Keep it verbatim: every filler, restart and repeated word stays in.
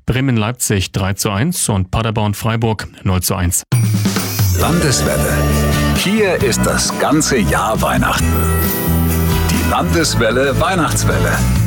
Bremen-Leipzig drei zu eins und Paderborn-Freiburg null zu eins. Landeswelle. Hier ist das ganze Jahr Weihnachten. Die Landeswelle Weihnachtswelle.